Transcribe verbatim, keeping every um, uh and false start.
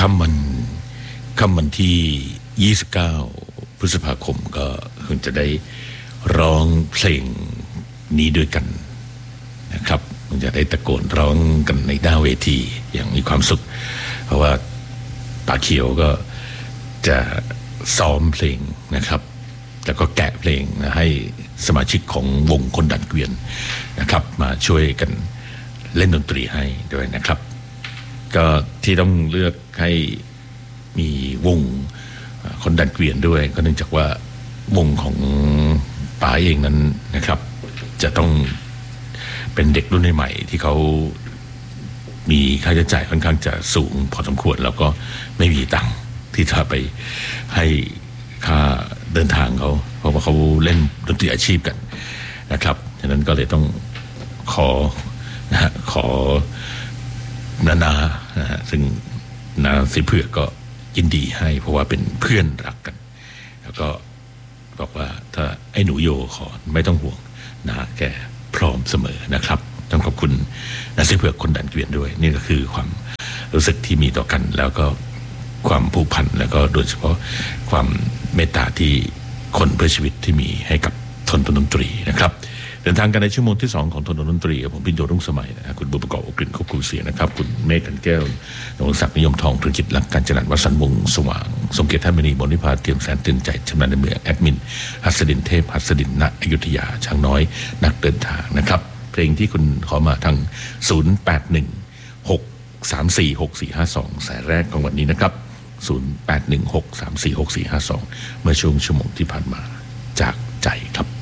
ค่ำวันค่ำวันที่ยี่สิบเก้าพฤษภาคมก็คงจะได้ร้องเพลงนี้ด้วยกันนะครับคงจะได้ตะโกนร้องกันในหน้าเวทีอย่างมีความสุขเพราะว่าป่าเขียวก็จะซ้อมเพลงนะครับแล้วก็แกะเพลงให้สมาชิกของวงคนดันเกวียนนะครับมาช่วยกันเล่นดนตรีให้ด้วยนะครับก็ที่ต้องเลือกให้มีวงคนดันเกวียนด้วยก็เนื่องจากว่าวงของป๋าเองนั้นนะครับจะต้องเป็นเด็กรุ่นใหม่ที่เขามีค่าใช้จ่ายค่อนข้างจะสูงพอสมควรแล้วก็ไม่มีตังค์ที่จะไปให้ค่าเดินทางเขาเพราะว่าเขาเล่นดนตรีอาชีพกันนะครับฉะนั้นก็เลยต้องขอนะฮะขอนานานะฮะซึ่งนาสีเผือกก็ยินดีให้เพราะว่าเป็นเพื่อนรักกันแล้วก็บอกว่าถ้าไอ้หนูโยขอไม่ต้องห่วงนะแกพร้อมเสมอนะครับต้องขอบคุณนาสีเผือกคนดันเกวียนด้วยนี่ก็คือความรู้สึกที่มีต่อกันแล้วก็ความผูกพันแล้วก็โดยเฉพาะความเมตตาที่คนเพื่อชีวิตที่มีให้กับทนดนตรีนะครับเดินทางกันในชั่วโมงที่สองของทนดนตรีผมพิญโยรุ่งสมัยนะคุณบุญประกอบอกลิ่นควบคุมเสียงนะครับคุณเมฆกันแก้วนงศักดิ์นิยมทองธุรกิจหลักการจนาวัฒนวงศ์สว่างสมเกียรติท่านมณีบริพาเตรียมแสนตื่นใจชำนาญในเมืองแอดมินหัสดินเทพหัสดินณอยุธยาช้างน้อยนักเดินทางนะครับเพลงที่คุณขอมาทางศูนย์ แปด หนึ่ง หก สาม สี่ หก สี่ ห้า สองสายแรกของวันนี้นะครับศูนย์ แปด หนึ่ง หก สาม สี่ หก สี่ ห้า สองเมื่อช่วงชั่วโมงที่ผ่านมาจากใจครับ